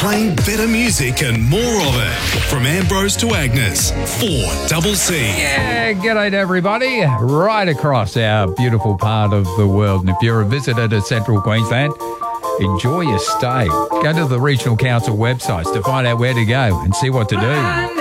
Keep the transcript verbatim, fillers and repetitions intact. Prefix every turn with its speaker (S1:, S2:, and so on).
S1: Playing better music and more of it. From Ambrose to Agnes, four double C.
S2: Yeah, g'day to everybody right across our beautiful part of the world. And if you're a visitor to Central Queensland, enjoy your stay. Go to the Regional Council websites to find out where to go and see what to do.